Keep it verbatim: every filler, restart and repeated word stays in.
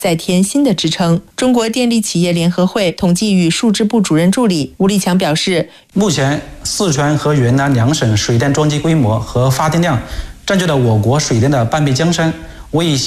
再添新的支撑。中国电力企业联合会统计与数支部主任助理吴立强表示， 目前四川和云南两省水电装机规模和发电量占据了我国水电的半壁江山，为